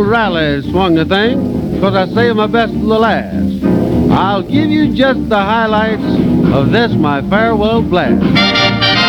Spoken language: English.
little rally swung the thing, 'cause I saved my best for the last. I'll give you just the highlights of this, my farewell blast.